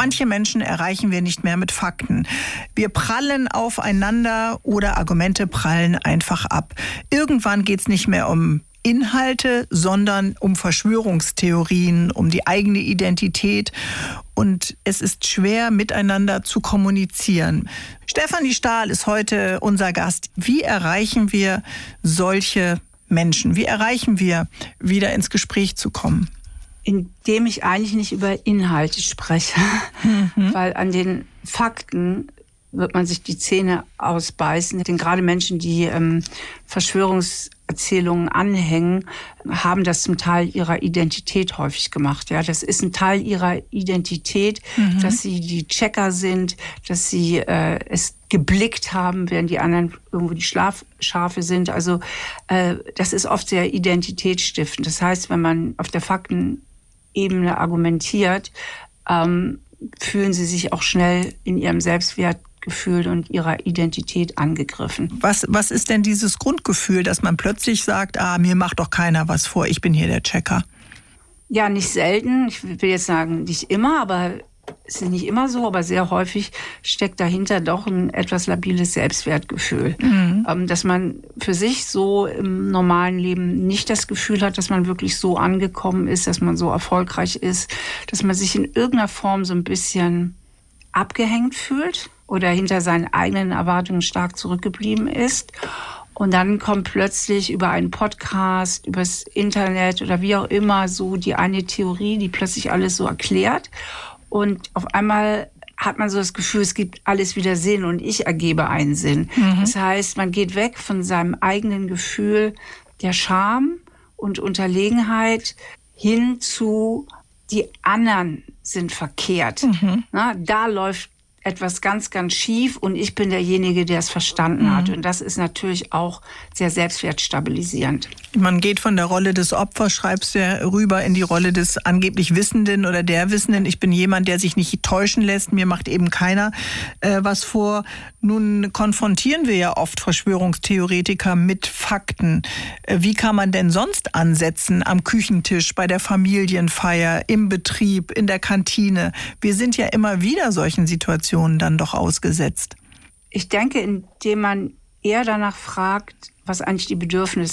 Manche Menschen erreichen wir nicht mehr mit Fakten. Wir prallen aufeinander oder Argumente prallen einfach ab. Irgendwann geht es nicht mehr um Inhalte, sondern um Verschwörungstheorien, um die eigene Identität. Und es ist schwer, miteinander zu kommunizieren. Stefanie Stahl ist heute unser Gast. Wie erreichen wir solche Menschen? Wie erreichen wir, wieder ins Gespräch zu kommen? Indem ich eigentlich nicht über Inhalte spreche, weil an den Fakten wird man sich die Zähne ausbeißen. Denn gerade Menschen, die Verschwörungserzählungen anhängen, haben das zum Teil ihrer Identität häufig gemacht. Ja, das ist ein Teil ihrer Identität, dass sie die Checker sind, dass sie es geblickt haben, während die anderen irgendwo die Schlafschafe sind. Also das ist oft sehr identitätsstiftend. Das heißt, wenn man auf der Faktenebene argumentiert, fühlen sie sich auch schnell in ihrem Selbstwertgefühl und ihrer Identität angegriffen. Was ist denn dieses Grundgefühl, dass man plötzlich sagt, mir macht doch keiner was vor, ich bin hier der Checker? Ja, nicht selten. Ich will jetzt sagen, nicht immer, aber es ist nicht immer so, aber sehr häufig steckt dahinter doch ein etwas labiles Selbstwertgefühl. Dass man für sich so im normalen Leben nicht das Gefühl hat, dass man wirklich so angekommen ist, dass man so erfolgreich ist, dass man sich in irgendeiner Form so ein bisschen abgehängt fühlt oder hinter seinen eigenen Erwartungen stark zurückgeblieben ist. Und dann kommt plötzlich über einen Podcast, übers Internet oder wie auch immer so die eine Theorie, die plötzlich alles so erklärt. Und auf einmal hat man so das Gefühl, es gibt alles wieder Sinn und ich ergebe einen Sinn. Das heißt, man geht weg von seinem eigenen Gefühl der Scham und Unterlegenheit hin zu, die anderen sind verkehrt. Na, da läuft etwas ganz, ganz schief und ich bin derjenige, der es verstanden hat. Und das ist natürlich auch sehr selbstwertstabilisierend. Man geht von der Rolle des Opfers, schreibst du ja, rüber in die Rolle des angeblich Wissenden oder der Wissenden. Ich bin jemand, der sich nicht täuschen lässt. Mir macht eben keiner was vor. Nun konfrontieren wir ja oft Verschwörungstheoretiker mit Fakten. Wie kann man denn sonst ansetzen? Am Küchentisch, bei der Familienfeier, im Betrieb, in der Kantine. Wir sind ja immer wieder solchen Situationen dann doch ausgesetzt. Ich denke, indem man eher danach fragt, was eigentlich die Bedürfnisse